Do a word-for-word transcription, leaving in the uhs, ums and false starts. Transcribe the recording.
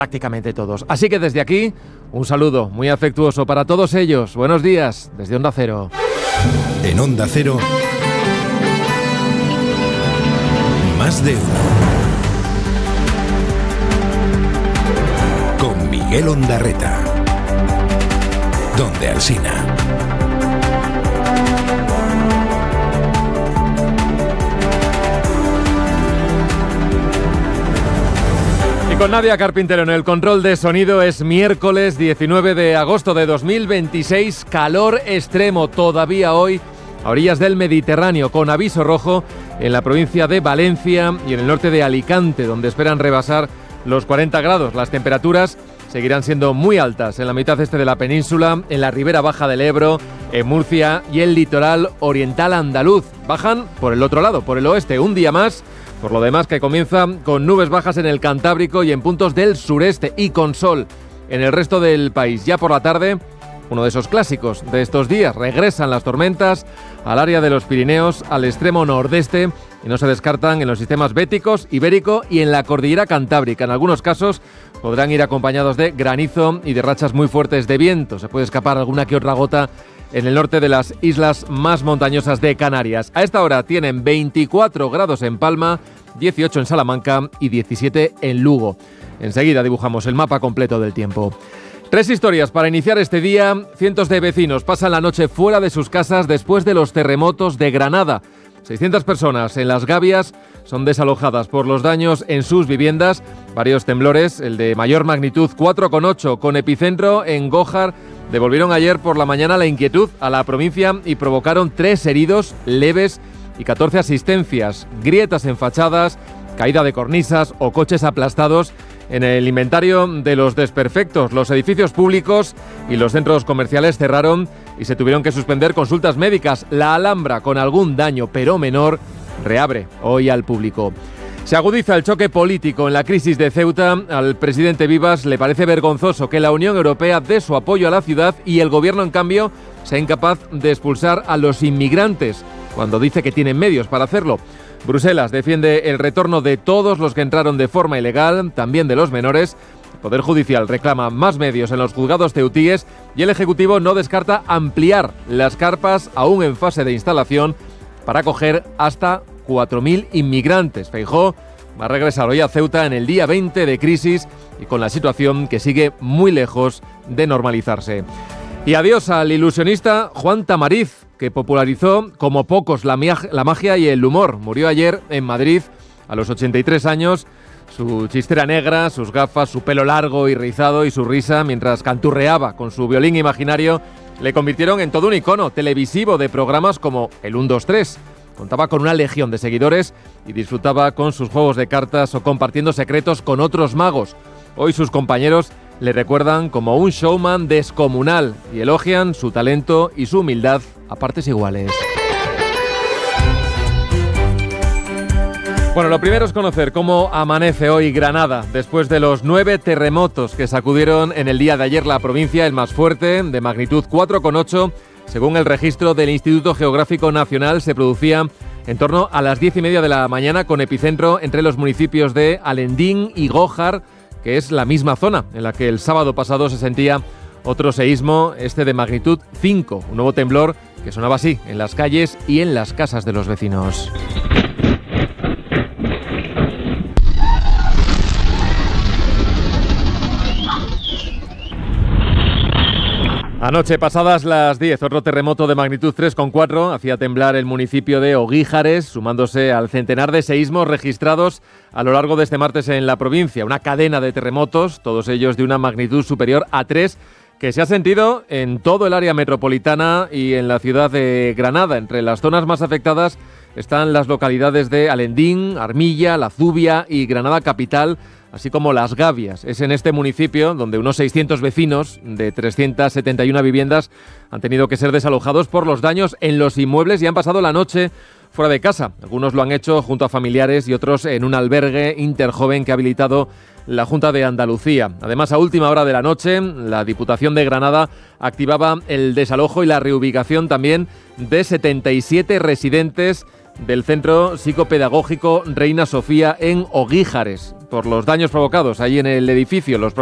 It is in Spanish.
prácticamente todos. Así que desde aquí, un saludo muy afectuoso para todos ellos. Buenos días, desde Onda Cero. En Onda Cero, Más de Uno. Con Miguel Ondarreta. Donde Alsina. Con Nadia Carpintero en el control de sonido. Es miércoles diecinueve de agosto de dos mil veintiséis, calor extremo todavía hoy a orillas del Mediterráneo, con aviso rojo en la provincia de Valencia y en el norte de Alicante, donde esperan rebasar los cuarenta grados. Las temperaturas seguirán siendo muy altas en la mitad este de la península, en la ribera baja del Ebro, en Murcia y el litoral oriental andaluz. Bajan por el otro lado, por el oeste, un día más. Por lo demás, que comienza con nubes bajas en el Cantábrico y en puntos del sureste, y con sol en el resto del país. Ya por la tarde, uno de esos clásicos de estos días, regresan las tormentas al área de los Pirineos, al extremo nordeste, y no se descartan en los sistemas béticos, ibérico y en la cordillera cantábrica. En algunos casos podrán ir acompañados de granizo y de rachas muy fuertes de viento. Se puede escapar alguna que otra gota en el norte de las islas más montañosas de Canarias. A esta hora tienen veinticuatro grados en Palma, dieciocho en Salamanca y diecisiete en Lugo. Enseguida dibujamos el mapa completo del tiempo. Tres historias para iniciar este día. Cientos de vecinos pasan la noche fuera de sus casas después de los terremotos de Granada. seiscientas personas en Las Gavias son desalojadas por los daños en sus viviendas. Varios temblores, el de mayor magnitud cuatro coma ocho con epicentro en Gójar, devolvieron ayer por la mañana la inquietud a la provincia y provocaron tres heridos leves y catorce asistencias, grietas en fachadas, caída de cornisas o coches aplastados en el inventario de los desperfectos. Los edificios públicos y los centros comerciales cerraron y se tuvieron que suspender consultas médicas. La Alhambra, con algún daño pero menor, reabre hoy al público. Se agudiza el choque político en la crisis de Ceuta. Al presidente Vivas le parece vergonzoso que la Unión Europea dé su apoyo a la ciudad y el gobierno, en cambio, sea incapaz de expulsar a los inmigrantes, cuando dice que tienen medios para hacerlo. Bruselas defiende el retorno de todos los que entraron de forma ilegal, también de los menores. El Poder Judicial reclama más medios en los juzgados ceutíes y el Ejecutivo no descarta ampliar las carpas aún en fase de instalación para acoger hasta cuatro mil inmigrantes. Feijóo va a regresar hoy a Ceuta en el día veinte de crisis y con la situación que sigue muy lejos de normalizarse. Y adiós al ilusionista Juan Tamariz, que popularizó como pocos la, mia- la magia y el humor. Murió ayer en Madrid a los ochenta y tres años. Su chistera negra, sus gafas, su pelo largo y rizado y su risa mientras canturreaba con su violín imaginario le convirtieron en todo un icono televisivo de programas como el uno dos tres. Contaba con una legión de seguidores y disfrutaba con sus juegos de cartas o compartiendo secretos con otros magos. Hoy sus compañeros le recuerdan como un showman descomunal y elogian su talento y su humildad a partes iguales. Bueno, lo primero es conocer cómo amanece hoy Granada, después de los nueve terremotos que sacudieron en el día de ayer la provincia. El más fuerte, de magnitud cuatro coma ocho, según el registro del Instituto Geográfico Nacional, se producía en torno a las diez y media de la mañana, con epicentro entre los municipios de Alendín y Gójar, que es la misma zona en la que el sábado pasado se sentía otro seísmo, este de magnitud cinco, un nuevo temblor que sonaba así en las calles y en las casas de los vecinos. Anoche, pasadas las diez, otro terremoto de magnitud tres coma cuatro hacía temblar el municipio de Ogíjares, sumándose al centenar de seísmos registrados a lo largo de este martes en la provincia. Una cadena de terremotos, todos ellos de una magnitud superior a tres, que se ha sentido en todo el área metropolitana y en la ciudad de Granada. Entre las zonas más afectadas están las localidades de Alendín, Armilla, La Zubia y Granada Capital, así como Las Gavias. Es en este municipio donde unos seiscientos vecinos de trescientas setenta y una viviendas han tenido que ser desalojados por los daños en los inmuebles y han pasado la noche fuera de casa. Algunos lo han hecho junto a familiares y otros en un albergue interjoven que ha habilitado la Junta de Andalucía. Además, a última hora de la noche, la Diputación de Granada activaba el desalojo y la reubicación también de setenta y siete residentes del Centro Psicopedagógico Reina Sofía en Ogíjares. por los daños provocados ahí en el edificio. Los